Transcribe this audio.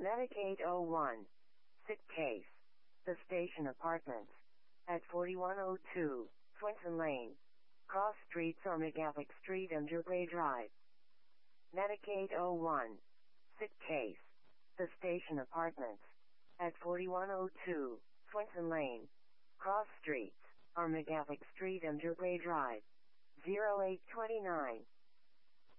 Medic 801. Sick case. The Station Apartments. At 4102, Swinton Lane. Cross Streets or McGavick Street and Jergway Drive. Medic 801. Sick case. The Station Apartments. At 4102, Swinton Lane. Cross Streets or McGavick Street and Jergway Drive. 0829.